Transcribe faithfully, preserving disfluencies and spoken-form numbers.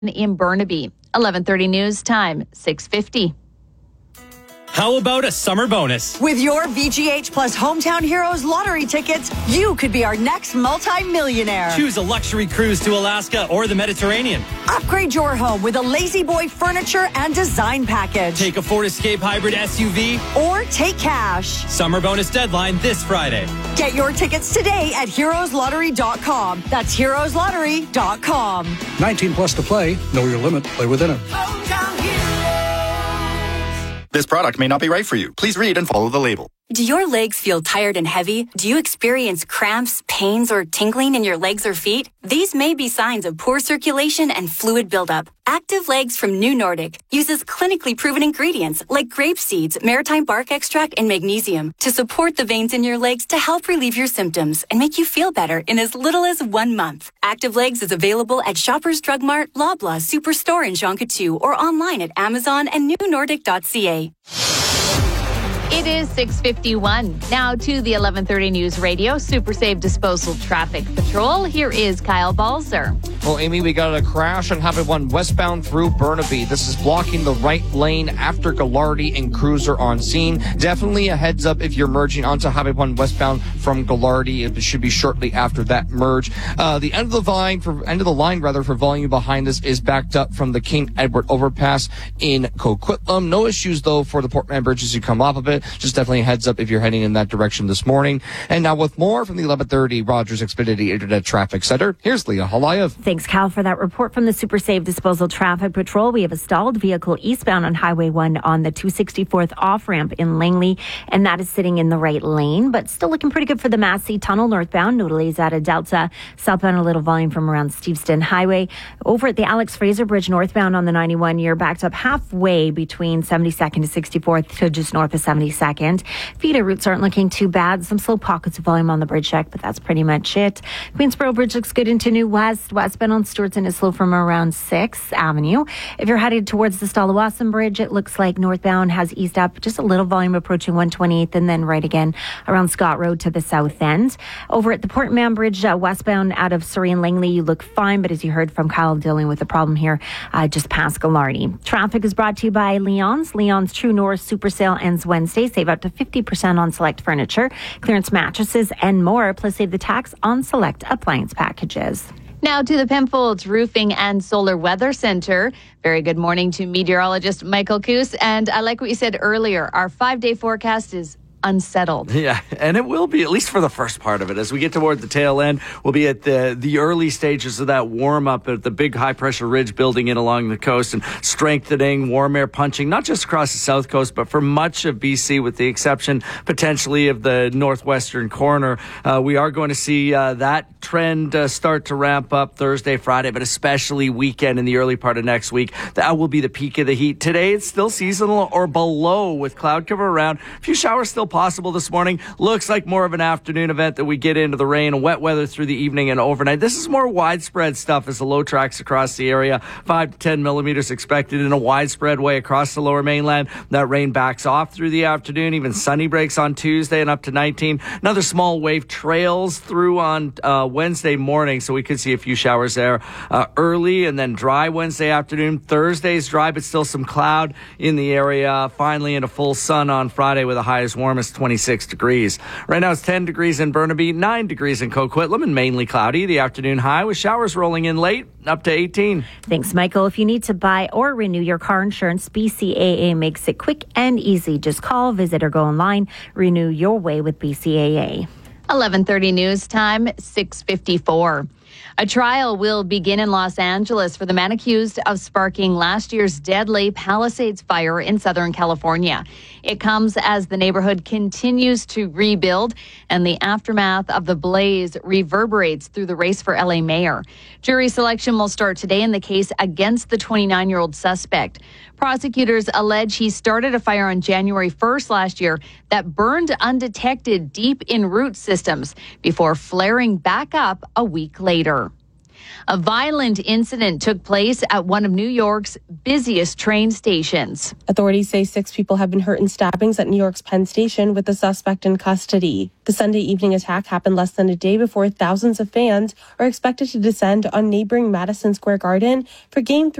in Burnaby. eleven thirty news time, six fifty. How about a summer bonus? With your V G H Plus Hometown Heroes lottery tickets, you could be our next multi-millionaire. Choose a luxury cruise to Alaska or the Mediterranean. Upgrade your home with a Lazy Boy furniture and design package. Take a Ford Escape Hybrid S U V. Or take cash. Summer bonus deadline this Friday. Get your tickets today at heroes lottery dot com. That's heroes lottery dot com. nineteen plus to play. Know your limit. Play within it. Hometown Heroes. This product may not be right for you. Please read and follow the label. Do your legs feel tired and heavy? Do you experience cramps, pains, or tingling in your legs or feet? These may be signs of poor circulation and fluid buildup. Active Legs from New Nordic uses clinically proven ingredients like grape seeds, maritime bark extract, and magnesium to support the veins in your legs to help relieve your symptoms and make you feel better in as little as one month. Active Legs is available at Shoppers Drug Mart, Loblaw, Superstore in Jonquière, or online at Amazon and new nordic dot c a. It is six fifty-one. Now to the eleven thirty News Radio Super Save Disposal Traffic Patrol. Here is Kyle Balzer. Well, Amy, we got a crash on Highway one westbound through Burnaby. This is blocking the right lane after Gallardi and Cruiser on scene. Definitely a heads up if you're merging onto Highway one westbound from Gallardi. It should be shortly after that merge. Uh, the end of the line for end of the line rather for volume behind us is backed up from the King Edward overpass in Coquitlam. No issues though for the Portman Bridge as you come off of it. Just definitely a heads up if you're heading in that direction this morning. And now with more from the eleven thirty Rogers Xfinity Internet Traffic Center, here's Leah Halayev. Thanks, Cal, for that report from the Super Save Disposal Traffic Patrol. We have a stalled vehicle eastbound on Highway one on the two sixty-fourth off-ramp in Langley, and that is sitting in the right lane, but still looking pretty good for the Massey Tunnel northbound. No delays out of Delta. Southbound, a little volume from around Steveston Highway. Over at the Alex Fraser Bridge northbound on the ninety-one, you're backed up halfway between seventy-second to sixty-fourth to just north of seventy-second. Feeder routes aren't looking too bad. Some slow pockets of volume on the bridge check, but that's pretty much it. Queensboro Bridge looks good into New West. Westbound on Stewartson is slow from around sixth Avenue. If you're headed towards the Stallawasam Bridge, it looks like northbound has eased up just a little volume approaching one twenty-eighth and then right again around Scott Road to the south end. Over at the Portman Bridge, uh, westbound out of Surrey and Langley, you look fine, but as you heard from Kyle, dealing with a problem here uh, just past Gallardi. Traffic is brought to you by Leon's. Leon's True North Super Sale ends Wednesday. Save up to fifty percent on select furniture, clearance mattresses, and more. Plus, save the tax on select appliance packages. Now to the Penfolds Roofing and Solar Weather Center. Very good morning to meteorologist Michael Coos. And I like what you said earlier. Our five-day forecast is unsettled. Yeah, and it will be, at least for the first part of it. As we get toward the tail end, we'll be at the the early stages of that warm-up at the big high-pressure ridge building in along the coast and strengthening, warm air punching, not just across the south coast, but for much of B C, with the exception potentially of the northwestern corner. Uh, we are going to see uh, that trend uh, start to ramp up Thursday, Friday, but especially weekend in the early part of next week. That will be the peak of the heat. Today, it's still seasonal or below with cloud cover around. A few showers still possible this morning. Looks like more of an afternoon event that we get into the rain and wet weather through the evening and overnight. This is more widespread stuff as the low tracks across the area. Five to ten millimeters expected in a widespread way across the lower mainland. That rain backs off through the afternoon. Even sunny breaks on Tuesday and up to nineteen. Another small wave trails through on uh, Wednesday morning, so we could see a few showers there uh, early and then dry Wednesday afternoon. Thursday's dry, but still some cloud in the area. Finally into full sun on Friday with a high as warm as twenty-six degrees. Right now it's ten degrees in Burnaby, nine degrees in Coquitlam, and mainly cloudy. The afternoon high with showers rolling in late, up to eighteen. Thanks, Michael. If you need to buy or renew your car insurance, B C A A makes it quick and easy. Just call, visit, or go online. Renew your way with B C A A. eleven thirty news time, six fifty-four. A trial will begin in Los Angeles for the man accused of sparking last year's deadly Palisades fire in Southern California. It comes as the neighborhood continues to rebuild and the aftermath of the blaze reverberates through the race for L A mayor. Jury selection will start today in the case against the twenty-nine-year-old suspect. Prosecutors allege he started a fire on January first last year that burned undetected deep in root systems before flaring back up a week later. A violent incident took place at one of New York's busiest train stations. Authorities say six people have been hurt in stabbings at New York's Penn Station, with the suspect in custody. The Sunday evening attack happened less than a day before thousands of fans are expected to descend on neighboring Madison Square Garden for Game three